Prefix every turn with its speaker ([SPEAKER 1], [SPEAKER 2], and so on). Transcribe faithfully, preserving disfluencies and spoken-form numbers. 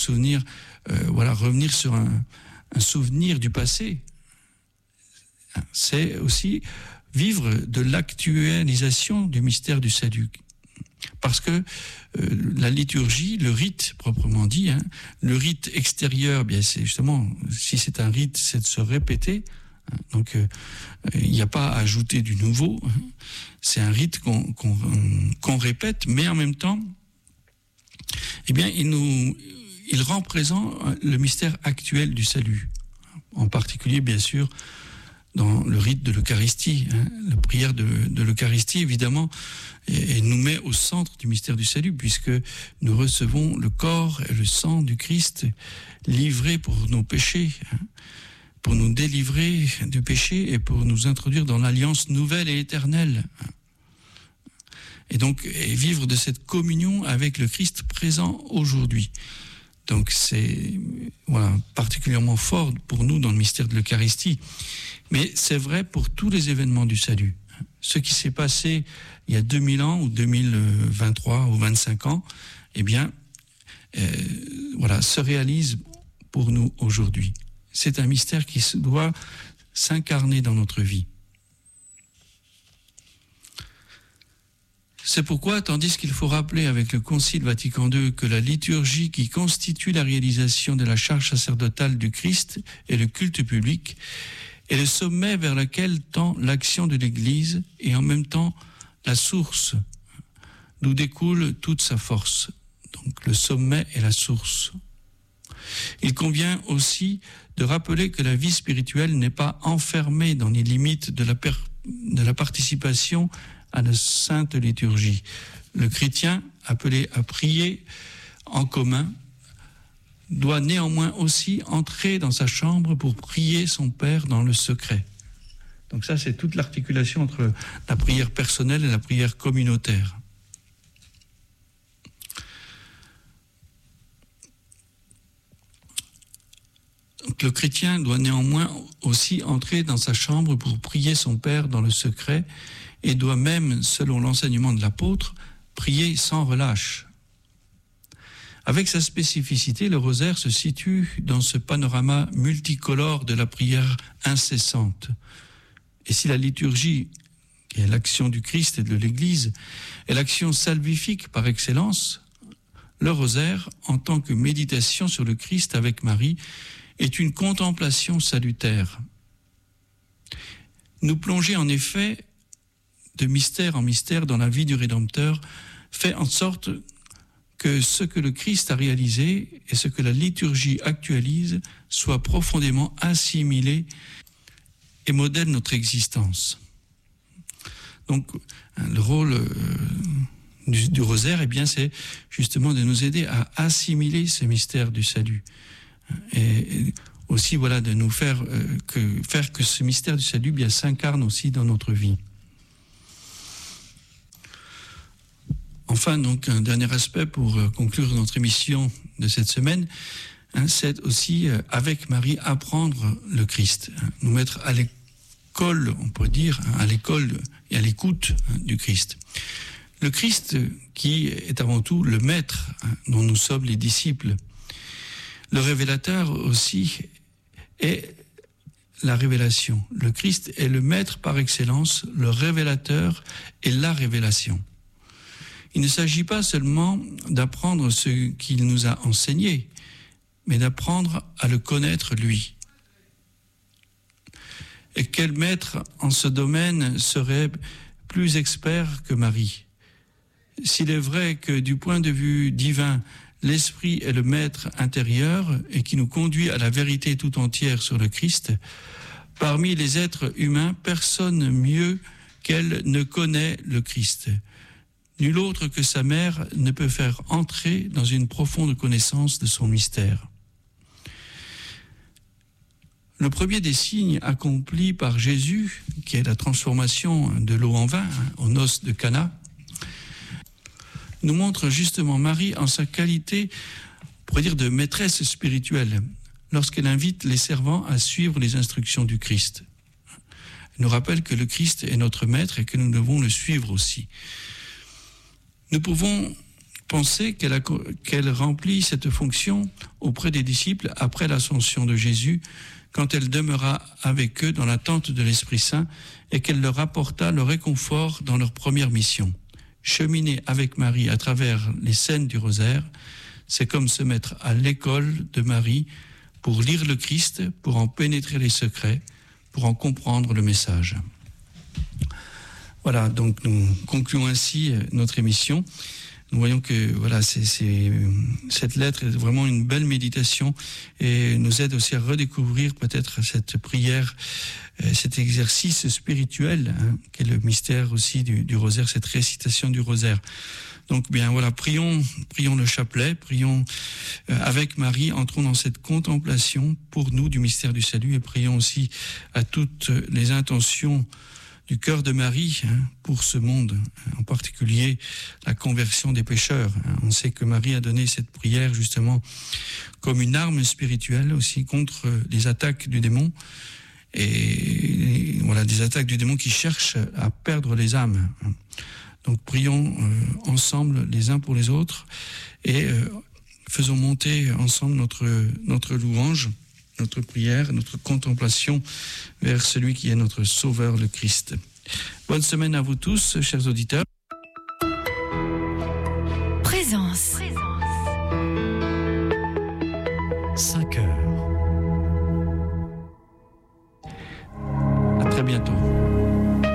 [SPEAKER 1] souvenir, euh, voilà, revenir sur un, un souvenir du passé. C'est aussi vivre de l'actualisation du mystère du salut. Parce que euh, la liturgie, le rite proprement dit, hein, le rite extérieur, bien c'est justement, si c'est un rite, c'est de se répéter. Hein, donc euh, il n'y a pas à ajouter du nouveau. Hein, c'est un rite qu'on, qu'on, qu'on répète, mais en même temps, eh bien, il nous, il rend présent le mystère actuel du salut. En particulier, bien sûr, dans le rite de l'Eucharistie. Hein. La prière de, de l'Eucharistie, évidemment, et, et nous met au centre du mystère du salut, puisque nous recevons le corps et le sang du Christ livré pour nos péchés, hein, pour nous délivrer du péché et pour nous introduire dans l'alliance nouvelle et éternelle. Et donc, et vivre de cette communion avec le Christ présent aujourd'hui. Donc c'est voilà, particulièrement fort pour nous dans le mystère de l'Eucharistie. Mais c'est vrai pour tous les événements du salut. Ce qui s'est passé il y a deux mille ans ou deux mille vingt-trois ou vingt-cinq ans, eh bien, euh, voilà, se réalise pour nous aujourd'hui. C'est un mystère qui doit s'incarner dans notre vie. C'est pourquoi, tandis qu'il faut rappeler avec le Concile Vatican deux que la liturgie qui constitue la réalisation de la charge sacerdotale du Christ et le culte public est le sommet vers lequel tend l'action de l'Église et en même temps la source d'où découle toute sa force. Donc le sommet est la source. Il convient aussi de rappeler que la vie spirituelle n'est pas enfermée dans les limites de la, per- de la participation à la sainte liturgie. Le chrétien, appelé à prier en commun, doit néanmoins aussi entrer dans sa chambre pour prier son Père dans le secret. Donc ça, c'est toute l'articulation entre la prière personnelle et la prière communautaire. Donc, le chrétien doit néanmoins aussi entrer dans sa chambre pour prier son Père dans le secret et doit même, selon l'enseignement de l'apôtre, prier sans relâche. Avec sa spécificité, le rosaire se situe dans ce panorama multicolore de la prière incessante. Et si la liturgie, qui est l'action du Christ et de l'Église, est l'action salvifique par excellence, le rosaire, en tant que méditation sur le Christ avec Marie, est une contemplation salutaire. Nous plonger en effet de mystère en mystère dans la vie du Rédempteur fait en sorte que ce que le Christ a réalisé et ce que la liturgie actualise soit profondément assimilé et modèle notre existence. Donc, le rôle euh, du, du rosaire, eh bien, c'est justement de nous aider à assimiler ce mystère du salut. Et aussi, voilà, de nous faire, euh, que, faire que ce mystère du salut bien s'incarne aussi dans notre vie. Enfin, donc, un dernier aspect pour euh, conclure notre émission de cette semaine, hein, c'est aussi, euh, avec Marie, apprendre le Christ, hein, nous mettre à l'école, on peut dire, hein, à l'école et à l'écoute hein, du Christ. Le Christ qui est avant tout le maître hein, dont nous sommes les disciples. Le révélateur aussi est la révélation. Le Christ est le maître par excellence, le révélateur est la révélation. Il ne s'agit pas seulement d'apprendre ce qu'il nous a enseigné, mais d'apprendre à le connaître lui. Et quel maître en ce domaine serait plus expert que Marie ? S'il est vrai que du point de vue divin, l'Esprit est le maître intérieur et qui nous conduit à la vérité tout entière sur le Christ, parmi les êtres humains, personne mieux qu'elle ne connaît le Christ. Nul autre que sa mère ne peut faire entrer dans une profonde connaissance de son mystère. Le premier des signes accomplis par Jésus, qui est la transformation de l'eau en vin, hein, aux noces de Cana, nous montre justement Marie en sa qualité, on pourrait dire, de maîtresse spirituelle, lorsqu'elle invite les servants à suivre les instructions du Christ. Elle nous rappelle que le Christ est notre maître et que nous devons le suivre aussi. Nous pouvons pensez qu'elle, a, qu'elle remplit cette fonction auprès des disciples après l'ascension de Jésus, quand elle demeura avec eux dans l'attente de l'Esprit Saint et qu'elle leur apporta le réconfort dans leur première mission. Cheminer avec Marie à travers les scènes du rosaire, c'est comme se mettre à l'école de Marie pour lire le Christ, pour en pénétrer les secrets, pour en comprendre le message. Voilà, donc nous concluons ainsi notre émission. Nous voyons que voilà, c'est, c'est, cette lettre est vraiment une belle méditation et nous aide aussi à redécouvrir peut-être cette prière, cet exercice spirituel, hein, qui est le mystère aussi du, du rosaire, cette récitation du rosaire. Donc bien voilà, prions, prions le chapelet, prions avec Marie, entrons dans cette contemplation pour nous du mystère du salut et prions aussi à toutes les intentions du cœur de Marie, hein, pour ce monde, en particulier la conversion des pécheurs. On sait que Marie a donné cette prière justement comme une arme spirituelle aussi contre les attaques du démon, et voilà, des attaques du démon qui cherchent à perdre les âmes. Donc prions euh, ensemble les uns pour les autres et euh, faisons monter ensemble notre, notre louange, notre prière, notre contemplation vers celui qui est notre Sauveur, le Christ. Bonne semaine à vous tous, chers auditeurs.
[SPEAKER 2] Présence. Présence.